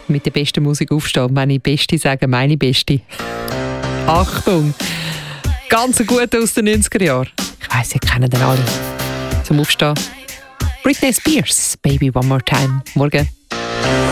mit der besten Musik aufstehen. Wenn ich Beste sage, meine Beste. Achtung! Ganz gut aus den 90er Jahren. Ich weiss, ihr kennt den alle. Zum Aufstehen. Britney Spears, Baby One More Time. Morgen.